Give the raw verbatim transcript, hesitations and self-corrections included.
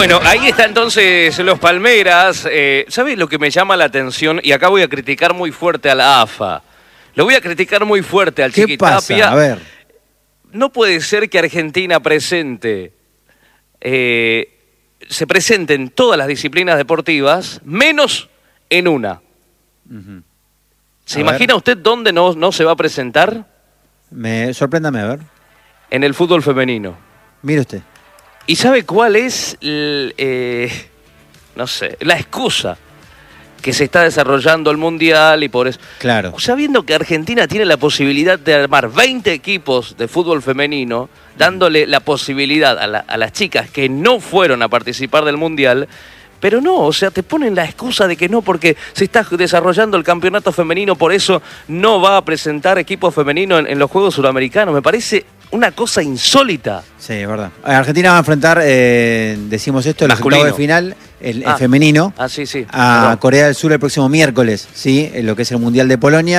Bueno, ahí está entonces los Palmeras. Eh, ¿Sabes lo que me llama la atención? Y acá voy a criticar muy fuerte a la A F A. Lo voy a criticar muy fuerte al ¿Qué Chiquitapia. pasa? A ver. No puede ser que Argentina presente, eh, se presente en todas las disciplinas deportivas, menos en una. Uh-huh. ¿Se a imagina ver. usted dónde no, no se va a presentar? Me, sorpréndame, a ver. En el fútbol femenino. Mire usted. ¿Y sabe cuál es, el, eh, no sé, la excusa? Que se está desarrollando el Mundial y por eso... Claro. Sabiendo que Argentina tiene la posibilidad de armar veinte equipos de fútbol femenino, dándole la posibilidad a, la, a las chicas que no fueron a participar del Mundial, pero no, o sea, te ponen la excusa de que no, porque se está desarrollando el campeonato femenino, por eso no va a presentar equipo femenino en, en los Juegos Suramericanos. Me parece una cosa insólita. Sí, es verdad. Argentina va a enfrentar, eh, decimos esto, el Masculino. octavo de final, el, Ah. el femenino, Ah, sí, sí. a Perdón. Corea del Sur el próximo miércoles, ¿sí? En lo que es el Mundial de Polonia.